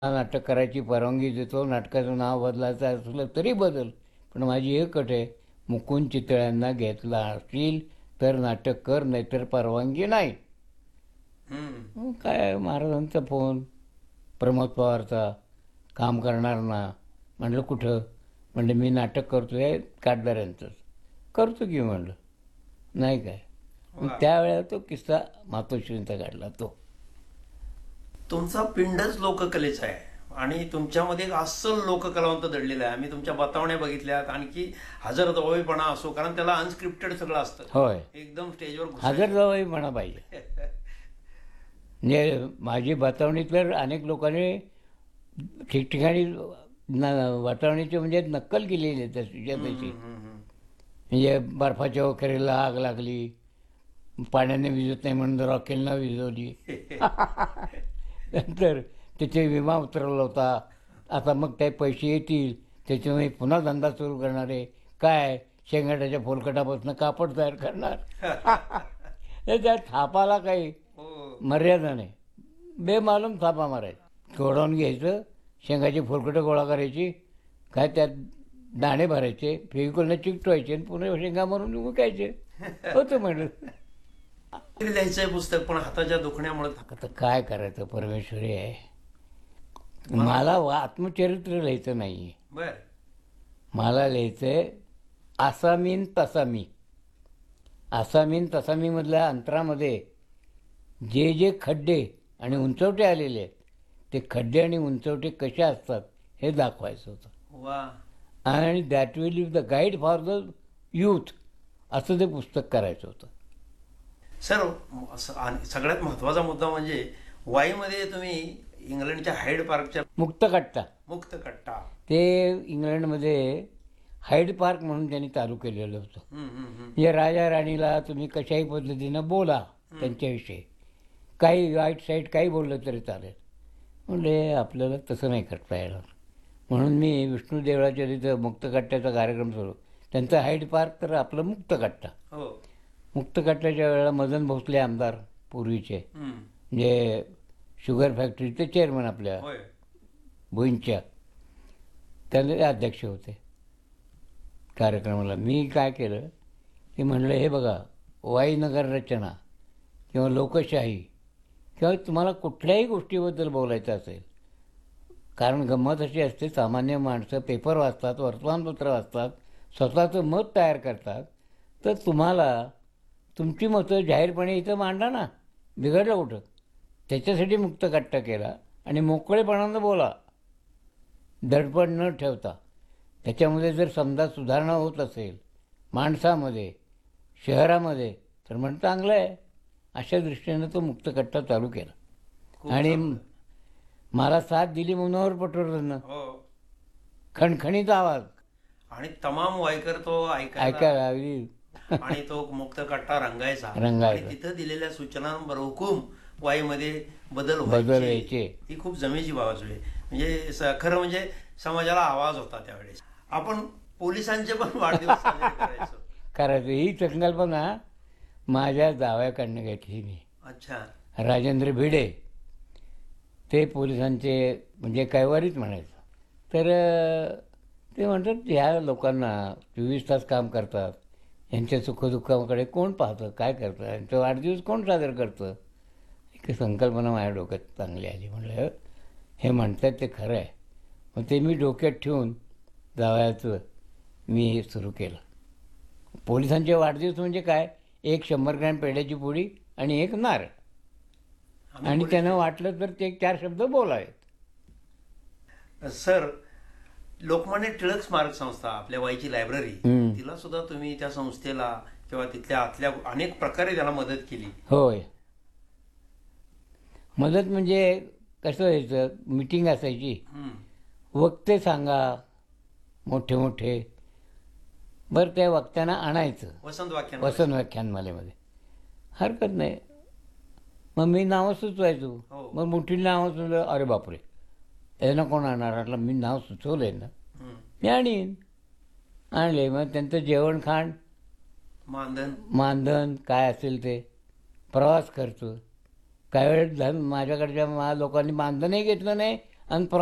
नाटक करायची परवानगी देतो. नाटकाचं नाव बदलायचं असलं तरी बदल. पण माझी एक अट आहे, मुकुंद चितळ्यांना घेतला असतील तर नाटक कर, नाहीतर परवानगी नाही. मग काय महाराजांचा फोन, प्रमोद पवारचा, काम करणार ना? म्हणलं कुठं? म्हणलं मी नाटक करतोय काटदाऱ्यांचंच. करतो की म्हणलं. नाही काय. मग त्यावेळेला तो किस्सा मातोश्रींचा काढला तो. तुमचा पिंडच लोककलेचा आहे आणि तुमच्यामध्ये एक अस्सल लोककलावंत दडलेला आहे. आम्ही तुमच्या बतावण्या बघितल्यात, आणखी हजर जबाबीपणा असो, कारण त्याला अनस्क्रिप्टेड सगळं असतं. होय, एकदम स्टेजवर हजर जबाबी म्हणा पाहिजे. म्हणजे माझी बतावणी तर अनेक लोकांनी ठिकठिकाणी वातावरणीची म्हणजे नक्कल केलेली आहे त्याची. म्हणजे बर्फाच्या वखरेला आग लागली, पाण्याने विजत नाही म्हणून रॉकेलनं विजवली. नंतर त्याचे विमा उतरवला होता. आता मग काही पैसे येतील त्याच्यामुळे पुन्हा धंदा सुरू करणार आहे. काय शेंगाट्याच्या फोलकटापासून कापड तयार करणार. त्या थापाला काही मर्यादा नाही. बेमालूम थापा मारायचा. गोडाऊन घ्यायचं, शेंगाची फोलकटं गोळा करायची, काय त्यात दाणे भरायचे, फेविकॉलनं चिकटवायचे आणि पुन्हा शेंगा मारून विकायचे. होतं म्हणलं. लिहायचंय पुस्तक, पण हाताच्या दुखण्यामुळे आता काय करायचं, परमेश्वरी आहे. मला आत्मचरित्र लिहायचं नाही आहे. बर. मला लिहायचं आहे आसामीन तसामी. आसामीन तसामीमधल्या अंतरामध्ये जे जे खड्डे आणि उंचवटे आलेले आहेत, ते खड्डे आणि उंचवटे कसे असतात हे दाखवायचं होतं. वा. आणि that will is the guide for the youth, असं ते पुस्तक करायचं होतं. सर, सगळ्यात महत्वाचा मुद्दा म्हणजे वाईमध्ये तुम्ही इंग्लंडच्या हाईड पार्कच्या मुक्तकट्टा मुक्तकट्टा, ते इंग्लंडमध्ये हाईड पार्क म्हणून त्यांनी चालू केलेलं होतं. म्हणजे राजा राणीला तुम्ही कशाही पद्धतीनं बोला त्यांच्याविषयी, काही वाईट साईट काही बोललं तरी चालेल. म्हणजे आपल्याला तसं नाही करता येणार. म्हणून मी विष्णू देवळाच्या तिथं मुक्तकट्ट्याचा कार्यक्रम सुरू. त्यांचं हाईड पार्क तर आपलं मुक्तकट्टा. मुक्तकट्ट्याच्या वेळेला मदन भोसले आमदार पूर्वीचे, म्हणजे शुगर फॅक्टरीचे चेअरमन आपल्या भुईंच्या, त्याचे अध्यक्ष होते कार्यक्रमाला. मी काय केलं की म्हणलं, हे बघा, वाईनगर रचना किंवा लोकशाही किंवा तुम्हाला कुठल्याही गोष्टीबद्दल बोलायचं असेल, कारण गंमत अशी असते, सामान्य माणसं पेपर वाचतात, वर्तमानपत्र वाचतात, स्वतःचं मत तयार करतात, तर तुम्हाला तुमची मतं जाहीरपणे इथं मांडा ना, बिघडलं कुठं. त्याच्यासाठी मुक्तकट्टा केला आणि मोकळेपणानं बोला, दडपण न ठेवता. त्याच्यामध्ये जर समजा सुधारणा होत असेल माणसामध्ये, शहरामध्ये, तर म्हणून चांगलं आहे. अशा दृष्टीनं तो मुक्तकट्टा चालू केला. आणि मला साथ दिली मनोहर पटवर्धननं. खणखणीत आवाज, आणि तमाम वाईकर तो ऐकायला हवी. आणि तो मुक्तकट्टा रंगायचा. तिथं दिलेल्या सूचनांबरोबर हुकूम वाईमध्ये बदल व्हायचे. ही खूप जमेची बाजू आहे. म्हणजे खरं म्हणजे समाजाला आवाज होता त्यावेळेस. आपण पोलिसांचे पण वाढदिवस करायचं. ही संकल्पना माझ्या जावयाकडनं घेतली मी. अच्छा. राजेंद्र भिडे, ते पोलिसांचे म्हणजे कैवारीच म्हणायचं. तर ते म्हणतात, ह्या लोकांना 24 तास काम करतात, यांच्या सुखदुःखाकडे कोण पाहतं, काय करतं, यांचा वाढदिवस कोण साजरं करतं. एक संकल्पना माझ्या डोक्यात चांगली आली. म्हणलं हे म्हणतात ते खरं आहे. मग ते मी डोक्यात ठेवून जावयाचं मी हे सुरू केलं. पोलिसांचे वाढदिवस म्हणजे काय, एक 100 ग्रॅम पेढ्याची पोळी आणि एक नारळ, आणि त्यानं वाटलं तर ते 4 शब्द बोलावेत. सर, लोकमान्य टिळक स्मारक संस्था, आपल्या वाईची लायब्ररी, तिला सुद्धा तुम्ही त्या संस्थेला किंवा तिथल्या आतल्या अनेक प्रकारे त्याला मदत केली. होय, मदत म्हणजे कसं व्हायचं, मिटिंग असायची, वक्ते सांगा मोठे मोठे, बरं त्या वक्त्यांना आणायचं वसंत व्याख्यानमालेमध्ये, हरकत नाही. मग मी नावं सुचवायचो. मग मोठी नावं सुचलं, अरे बापरे, यांना कोण आणणार, म्हटलं मी नाव सुचवलं आहे ना, मी आणले. मग त्यांचं जेवण खाण, मानधन काय असेल ते, प्रवास खर्च, काही वेळेस माझ्याकडच्या लोकांनी मानधनही घेतलं नाही आणि